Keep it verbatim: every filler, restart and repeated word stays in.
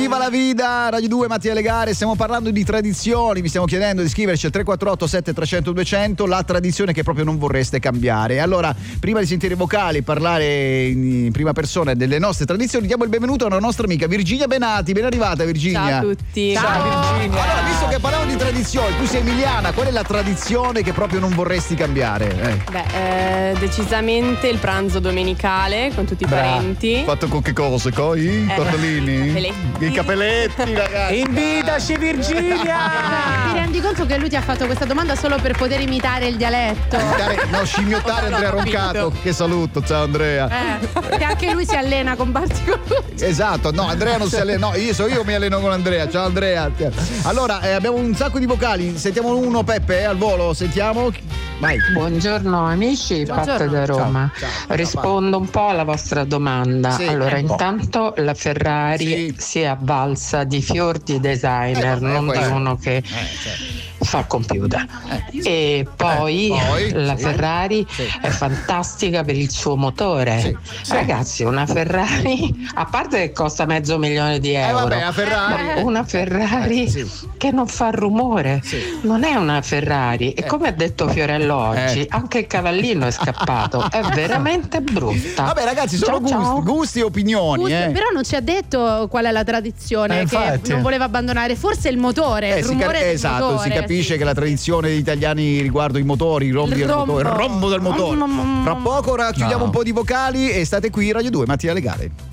Viva la Vida, Radio due, Mattia Legare. Stiamo parlando di tradizioni, vi stiamo chiedendo di scriverci al tre quattro otto sette tre zero zero due zero zero la tradizione che proprio non vorreste cambiare. Allora, prima di sentire i vocali, parlare in prima persona delle nostre tradizioni, diamo il benvenuto alla nostra amica Virginia Benati. Ben arrivata, Virginia. Ciao a tutti. Ciao, Ciao Virginia. Allora, visto che parliamo di tradizioni, tu sei emiliana, qual è la tradizione che proprio non vorresti cambiare? Eh. Beh, eh, decisamente il pranzo domenicale con tutti i Bra. parenti. Fatto con che cosa? Con i Eh, tortellini? capelletti. I capelletti, ragazzi. Invitaci Virginia! Ti rendi conto che lui ti ha fatto questa domanda solo per poter imitare il dialetto? Imitare, no, scimmiottare Andrea Roncato. Che saluto, ciao Andrea. Eh, che anche lui si allena con Bartico. Esatto, no, Andrea non si allena. No, io so io mi alleno con Andrea. Ciao Andrea. Allora, eh, abbiamo un sacco di vocali. Sentiamo uno, Peppe, eh, al volo. Sentiamo. Vai. Buongiorno amici, Pat da Roma. Ciao, ciao, Rispondo un po' alla vostra domanda. Sì, allora, eh, intanto la Ferrari sì. si è avvalsa di fior di designer, Eh, vabbè, non poi- di uno che Eh, certo. fa computer. E poi, Eh, poi, la sì. Ferrari Sì. è fantastica per il suo motore. Sì, sì. Ragazzi, una Ferrari, a parte che costa mezzo milione di Eh, euro, vabbè, la Ferrari. una Ferrari Eh, sì. che non fa rumore, Sì. non è una Ferrari. E come ha detto Fiorello oggi, Eh. anche il cavallino è scappato, è veramente brutta. Vabbè, ragazzi, sono Ciao, gusti, ciao. gusti e opinioni. Scusi, eh. però non ci ha detto qual è la tradizione Eh, che infatti. non voleva abbandonare. Forse il motore, Eh, il si rumore ca- del esatto, motore. si capisce sì, che la sì, tradizione degli italiani riguardo i motori, i rombi Il del motore, il rombo. rombo del motore. Mm, mm, mm. Fra poco ora chiudiamo No. un po' di vocali e state qui, Radio due, Mattia Legare.